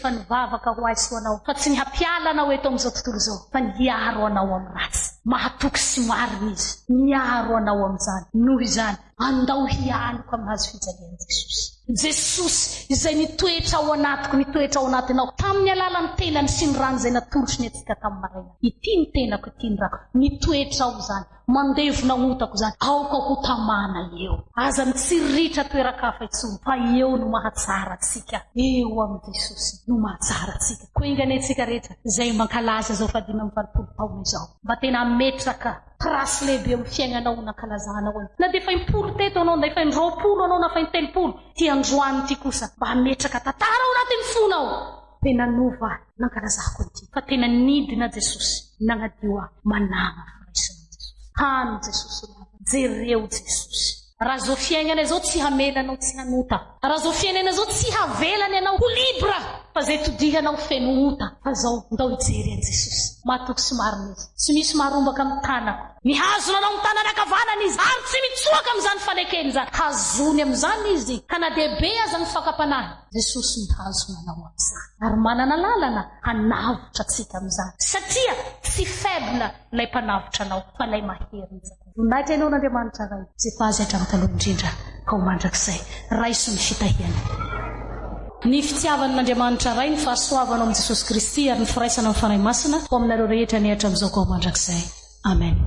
fa nivavaka ho aiso anao fa tsy ny hapiala anao eto amin'izao tontolo izao fa niaro anao amin'ny ratsy mahatoky sy marina izy niaro anao amin'izany noho izany andao hianiko amin'azy fijalian'i Jesosy izay nitoetra ao anatiko nitoetra ao anatinao tamin'ny alalan'ny tenany sy ny rano izay natorotsy ny antsika tamin'ny maraina ity ny tenako ity ny rako nitoetra ao izany mandevona otako izany aoka ho tamana eo aza mitsiriritra toerakafa intsony fa eo no mahatsara antsika eo amin'i Jesosy no mahatsara antsika koa inganetsika rehetra izay mankalaza zao 520 taona izao mba tena metraka trasy lehibe amin'ny fiainanao nankalazanao any na dia fa 10 anao na fa 20 anao na fa 30 ty androany ty kosa mba metraka tantara ao anatin'ny fonao tena nova nankalazako ity fa tena nidina Jesosy nagnadio aho manana firaisana Jesosy hany Jesosy jereo Jesosy raha zao fiainana zao tsy hamelanao tsy hanota raha zao fiainana zao tsy havelany anao ho libra fa zay todihanao feno ota fa zao ndao hijery an Jesosy matoky sy marina izy tsy misy marombaka amin'ny tanako mihazona anao amin'ny tanana akavanana izy ary tsy mitsoaka amin'izany fanekeny zany hazony amin'izany izy ka na dehibe aza ny fakapanahy Jesosy mihazona anao amin'izany ary manana lalana hanavotra antsika amin'izany satria tsy faible ilay mpanavotra anao fa ilay mahery voninahitra ianao n'Andriamanitra ray zay fahazy hatramin'ny taloha indrindra ka ho mandrakizay raiso ny fitahiana ny fitiavan'Andriamanitra ray ny fahasoavanao amin'i Jesosy Kristy ary ny firaisana amin'ny fanahy masina ho aminareo rehetra ny hatramin'izao ka ho mandrakizay amen